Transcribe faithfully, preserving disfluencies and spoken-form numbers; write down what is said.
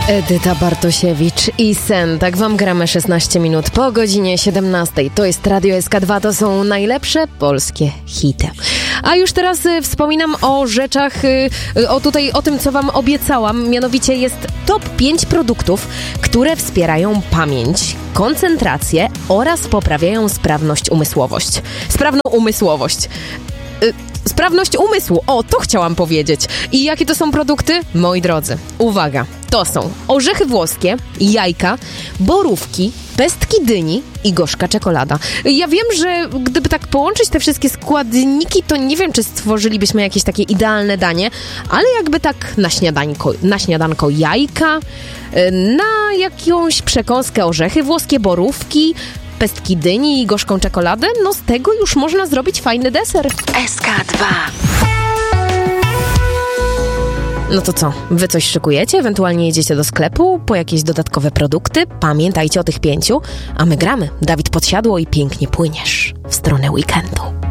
Edyta Bartosiewicz i Sen. Tak wam gramy szesnaście minut po godzinie siedemnastej. To jest Radio S K dwa, to są najlepsze polskie hity. A już teraz y, wspominam o rzeczach, y, y, o tutaj, o tym, co wam obiecałam. Mianowicie jest top pięć produktów, które wspierają pamięć, koncentrację oraz poprawiają sprawność umysłowość. Sprawną umysłowość. Y, Sprawność umysłu, o, to chciałam powiedzieć. I jakie to są produkty? Moi drodzy, uwaga, to są orzechy włoskie, jajka, borówki, pestki dyni i gorzka czekolada. Ja wiem, że gdyby tak połączyć te wszystkie składniki, to nie wiem, czy stworzylibyśmy jakieś takie idealne danie, ale jakby tak na śniadanko, na śniadanko jajka, na jakąś przekąskę orzechy włoskie, borówki, pestki dyni i gorzką czekoladę, no z tego już można zrobić fajny deser. S K dwa. No to co, wy coś szykujecie? Ewentualnie jedziecie do sklepu po jakieś dodatkowe produkty? Pamiętajcie o tych pięciu, a my gramy. Dawid Podsiadło i Pięknie płyniesz w stronę weekendu.